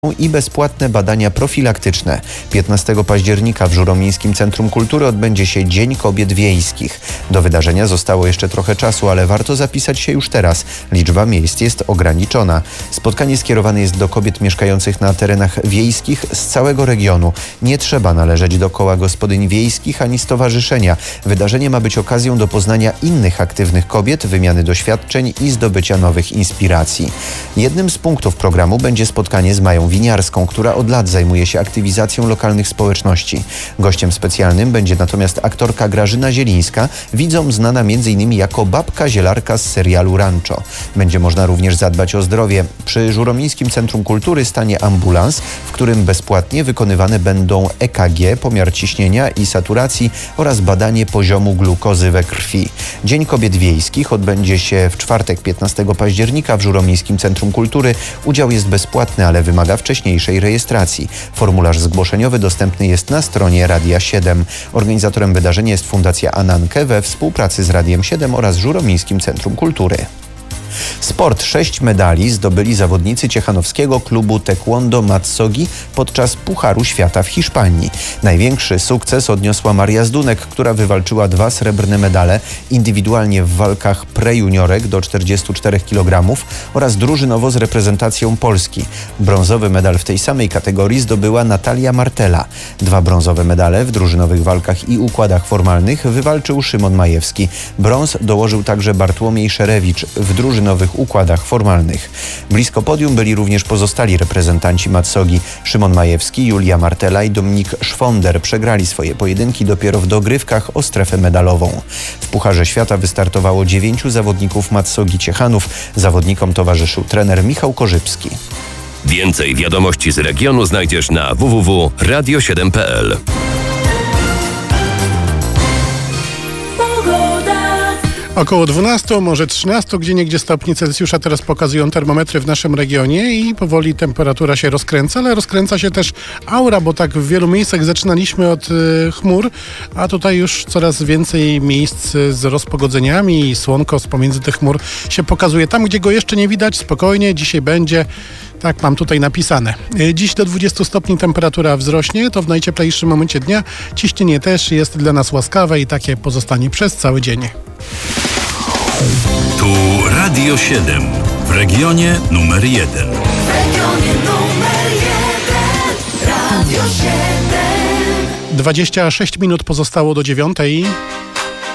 i bezpłatne badania profilaktyczne. 15 października w Żuromińskim Centrum Kultury odbędzie się Dzień Kobiet Wiejskich. Do wydarzenia zostało jeszcze trochę czasu, ale warto zapisać się już teraz. Liczba miejsc jest ograniczona. Spotkanie skierowane jest do kobiet mieszkających na terenach wiejskich z całego regionu. Nie trzeba należeć do koła gospodyń wiejskich ani stowarzyszenia. Wydarzenie ma być okazją do poznania innych aktywnych kobiet, wymiany doświadczeń i zdobycia nowych inspiracji. Jednym z punktów programu będzie spotkanie z Mają Winiarską, która od lat zajmuje się aktywizacją lokalnych społeczności. Gościem specjalnym będzie natomiast aktorka Grażyna Zielińska, widzom znana m.in. jako babka zielarka z serialu Rancho. Będzie można również zadbać o zdrowie. Przy Żuromińskim Centrum Kultury stanie ambulans, w którym bezpłatnie wykonywane będą EKG, pomiar ciśnienia i saturacji oraz badanie poziomu glukozy we krwi. Dzień Kobiet Wiejskich odbędzie się w czwartek 15 października w Żuromińskim Centrum Kultury. Udział jest bezpłatny, ale wymaga wcześniejszej rejestracji. Formularz zgłoszeniowy dostępny jest na stronie Radia 7. Organizatorem wydarzenia jest Fundacja Ananke we współpracy z Radiem 7 oraz Żuromińskim Centrum Kultury. Sport. 6 medali zdobyli zawodnicy ciechanowskiego klubu taekwondo Matsogi podczas Pucharu Świata w Hiszpanii. Największy sukces odniosła Maria Zdunek, która wywalczyła 2 srebrne medale indywidualnie w walkach prejuniorek do 44 kg oraz drużynowo z reprezentacją Polski. Brązowy medal w tej samej kategorii zdobyła Natalia Martela. 2 brązowe medale w drużynowych walkach i układach formalnych wywalczył Szymon Majewski. Brąz dołożył także Bartłomiej Szerewicz w drużynowych układach formalnych. Blisko podium byli również pozostali reprezentanci Matsogi. Szymon Majewski, Julia Martela i Dominik Szwonder przegrali swoje pojedynki dopiero w dogrywkach o strefę medalową. W Pucharze Świata wystartowało 9 zawodników Matsogi Ciechanów. Zawodnikom towarzyszył trener Michał Korzybski. Więcej wiadomości z regionu znajdziesz na www.radio7.pl. Około 12, może 13, gdzieniegdzie stopni Celsjusza teraz pokazują termometry w naszym regionie i powoli temperatura się rozkręca, ale rozkręca się też aura, bo tak w wielu miejscach zaczynaliśmy od chmur, a tutaj już coraz więcej miejsc z rozpogodzeniami i słonko z pomiędzy tych chmur się pokazuje. Tam, gdzie go jeszcze nie widać, spokojnie, dzisiaj będzie. Tak mam tutaj napisane. Dziś do 20 stopni temperatura wzrośnie, to w najcieplejszym momencie dnia. Ciśnienie też jest dla nas łaskawe i takie pozostanie przez cały dzień. Tu Radio 7 w regionie numer 1. W regionie numer 1 Radio 7. 26 minut pozostało do 9.